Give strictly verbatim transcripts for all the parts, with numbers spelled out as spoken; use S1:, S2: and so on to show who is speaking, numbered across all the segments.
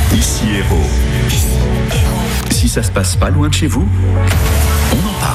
S1: Ici Héros. Si ça se passe pas loin de chez vous, on en parle.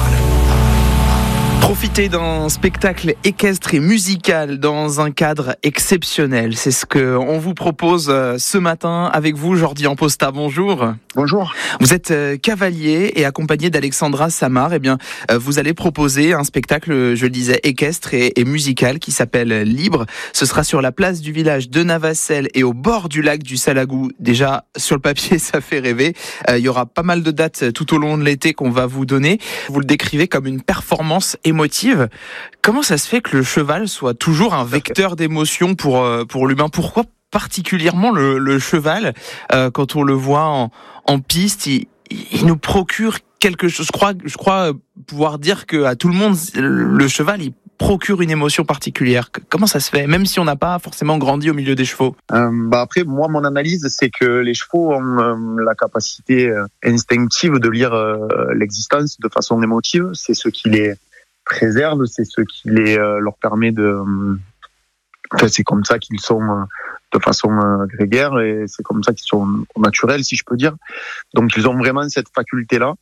S2: Profitez d'un spectacle équestre et musical dans un cadre exceptionnel. C'est ce qu'on vous propose ce matin avec vous, Jordi Amposta. Bonjour.
S3: Bonjour.
S2: Vous êtes cavalier et accompagné d'Alexandra Samar. Eh bien, vous allez proposer un spectacle, je le disais, équestre et, et musical qui s'appelle Libre. Ce sera sur la place du village de Navacelles et au bord du lac du Salagou. Déjà, sur le papier, ça fait rêver. Euh, il y aura pas mal de dates tout au long de l'été qu'on va vous donner. Vous le décrivez comme une performance émotive. Comment ça se fait que le cheval soit toujours un vecteur d'émotion pour, euh, pour l'humain ? Pourquoi particulièrement le, le cheval, euh, quand on le voit en, en piste, il, il nous procure quelque chose. Je crois, je crois pouvoir dire que à tout le monde, le cheval, il procure une émotion particulière. Comment ça se fait, même si on n'a pas forcément grandi au milieu des chevaux ?
S3: euh, bah Après, moi, mon analyse, c'est que les chevaux ont euh, la capacité euh, instinctive de lire euh, l'existence de façon émotive. C'est ce qui les préserve, c'est ce qui les, euh, leur permet de... Euh, enfin, c'est comme ça qu'ils sont... Euh, de façon euh, grégaire, et c'est comme ça qu'ils sont naturels, si je peux dire. Donc ils ont vraiment cette faculté-là.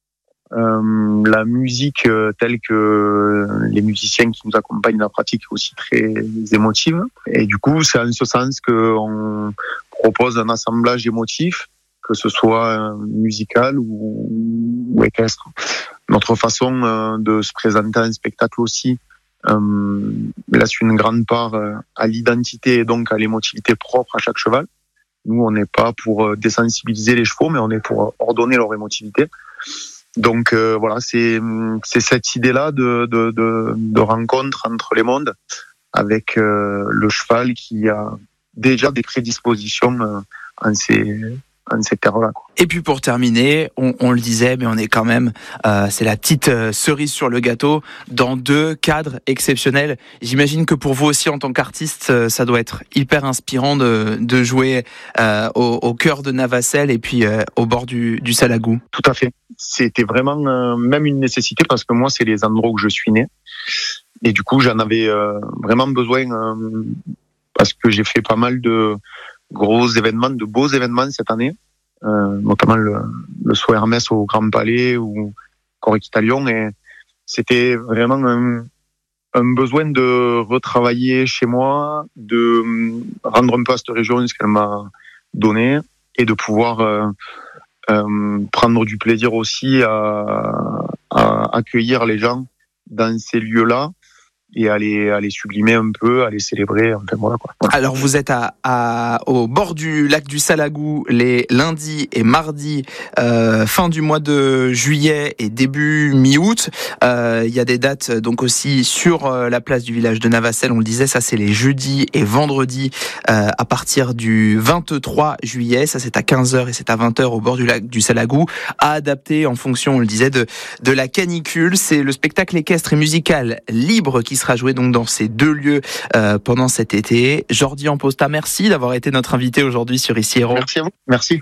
S3: Euh, la musique euh, telle que les musiciens qui nous accompagnent dans la pratique est aussi très émotive. Et du coup, c'est en ce sens qu'on propose un assemblage émotif, que ce soit euh, musical ou, ou équestre. Notre façon euh, de se présenter un spectacle aussi, Euh, laisse une grande part euh, à l'identité et donc à l'émotivité propre à chaque cheval. Nous, on n'est pas pour euh, désensibiliser les chevaux, mais on est pour ordonner leur émotivité. Donc euh, voilà, c'est c'est cette idée-là de de de, de rencontre entre les mondes avec euh, le cheval qui a déjà des prédispositions euh, en ces en ces terres-là, quoi.
S2: Et puis pour terminer, on, on le disait, mais on est quand même, euh, c'est la petite euh, cerise sur le gâteau, dans deux cadres exceptionnels. J'imagine que pour vous aussi, en tant qu'artiste, euh, ça doit être hyper inspirant de, de jouer euh, au, au cœur de Navacelles et puis euh, au bord du, du Salagou.
S3: Tout à fait. C'était vraiment euh, même une nécessité parce que moi, c'est les endroits où je suis né. Et du coup, j'en avais euh, vraiment besoin euh, parce que j'ai fait pas mal de gros événements, de beaux événements cette année. Euh, notamment le, le saut Hermès au Grand Palais ou Corriquita Lyon, et c'était vraiment un, un besoin de retravailler chez moi, de rendre un peu à cette région ce qu'elle m'a donné et de pouvoir euh, euh, prendre du plaisir aussi à, à accueillir les gens dans ces lieux-là et à les, à les sublimer un peu, à les célébrer, enfin voilà quoi. Voilà.
S2: Alors vous êtes à, à, au bord du lac du Salagou les lundis et mardis, euh, fin du mois de juillet et début mi-août. Il euh, y a des dates donc aussi sur euh, la place du village de Navacelles, on le disait, ça c'est les jeudis et vendredis euh, à partir du vingt-trois juillet, ça c'est à quinze heures et c'est à vingt heures au bord du lac du Salagou, à adapter en fonction, on le disait, de, de la canicule. C'est le spectacle équestre et musical Libre qui sera joué donc dans ces deux lieux euh, pendant cet été. Jordi Amposta, merci d'avoir été notre invité aujourd'hui sur Ici Héros.
S3: Merci à vous. Merci.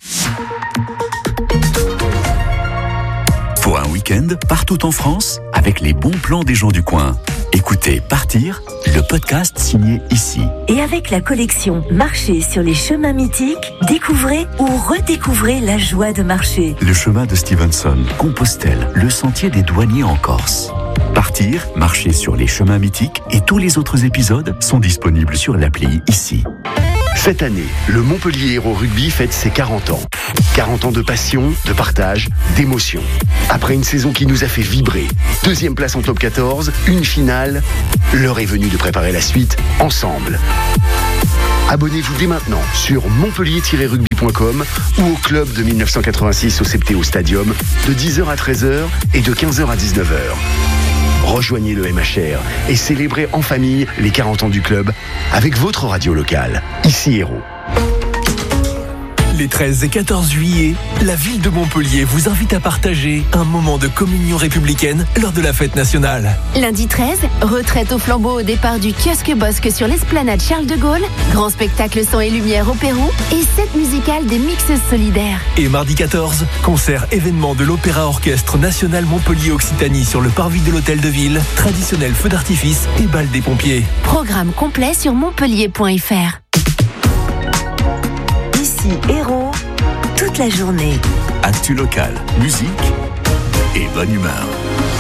S1: Pour un week-end partout en France, avec les bons plans des gens du coin. Écoutez Partir, le podcast signé Ici.
S4: Et avec la collection Marcher sur les chemins mythiques, découvrez ou redécouvrez la joie de marcher.
S1: Le chemin de Stevenson, Compostelle, le sentier des douaniers en Corse. Partir, marcher sur les chemins mythiques et tous les autres épisodes sont disponibles sur l'appli Ici.
S5: Cette année, le Montpellier Héros Rugby fête ses quarante ans. quarante ans de passion, de partage, d'émotion. Après une saison qui nous a fait vibrer, deuxième place en top quatorze, une finale, l'heure est venue de préparer la suite ensemble. Abonnez-vous dès maintenant sur montpellier tiret rugby point com ou au club de dix-neuf cent quatre-vingt-six au Septéo Stadium de dix heures à treize heures et de quinze heures à dix-neuf heures. Rejoignez le M H R et célébrez en famille les quarante ans du club avec votre radio locale. Ici Héros.
S6: Les treize et quatorze juillet, la ville de Montpellier vous invite à partager un moment de communion républicaine lors de la fête nationale.
S7: Lundi treize, retraite au flambeau au départ du kiosque Bosque sur l'esplanade Charles de Gaulle, grand spectacle son et lumière au Pérou et set musicale des mixeuses solidaires.
S6: Et mardi quatorze, concert événement de l'Opéra Orchestre National Montpellier Occitanie sur le parvis de l'hôtel de ville, traditionnel feu d'artifice et bal des pompiers.
S7: Programme complet sur montpellier point f r.
S4: Ici Héros, toute la journée.
S1: Actu locale, musique et bonne humeur.